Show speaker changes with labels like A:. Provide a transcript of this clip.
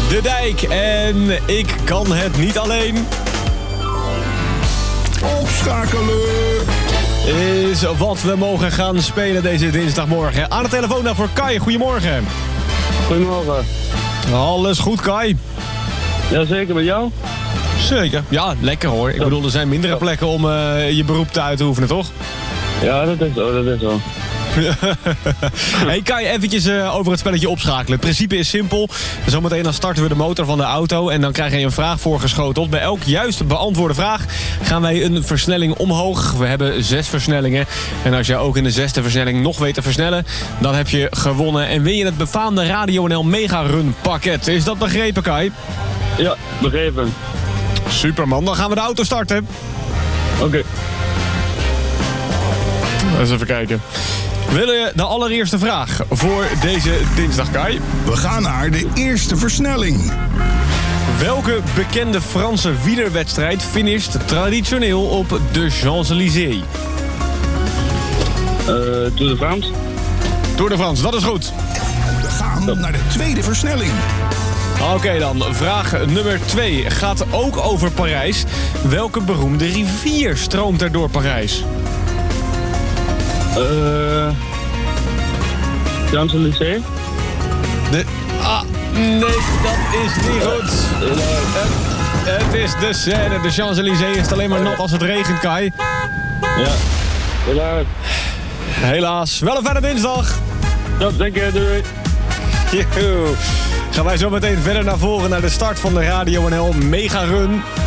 A: de dijk en ik kan het niet alleen.
B: Opschakelen.
A: Is wat we mogen gaan spelen deze dinsdagmorgen. Aan de telefoon daarvoor Kai, goedemorgen.
C: Goedemorgen.
A: Alles goed, Kai?
C: Jazeker, met jou?
A: Zeker. Ja, lekker hoor. Ik bedoel, er zijn mindere plekken om je beroep te uit te oefenen, toch?
C: Ja, dat is zo.
A: Hey Kai, eventjes over het spelletje opschakelen. Het principe is simpel. Zometeen dan starten we de motor van de auto en dan krijg je een vraag voorgeschoteld. Bij elk juist beantwoorde vraag gaan wij een versnelling omhoog. We hebben 6 versnellingen. En als je ook in de 6e versnelling nog weet te versnellen, dan heb je gewonnen. En win je het befaamde Radio NL Mega Run pakket. Is dat begrepen, Kai?
C: Ja, begrepen.
A: Superman, dan gaan we de auto starten.
C: Oké.
A: Eens even kijken. Wil je de allereerste vraag voor deze dinsdag, Kai?
B: We gaan naar de eerste versnelling.
A: Welke bekende Franse wielerwedstrijd finisht traditioneel op de Champs-Élysées?
C: Tour de France.
A: Tour de France, dat is goed.
B: We gaan naar de tweede versnelling.
A: Oké dan, vraag nummer 2 gaat ook over Parijs. Welke beroemde rivier stroomt er door Parijs?
C: Champs-Élysées.
A: Nee, dat is niet goed. Het is de Seine. De Champs-Élysées is het alleen maar nat als het regent, Kai.
C: Ja, helaas.
A: Helaas. Wel een fijne dinsdag.
C: Ja, dank je, doei.
A: Joe. Gaan wij zo meteen verder naar voren naar de start van de Radio NL Mega Run.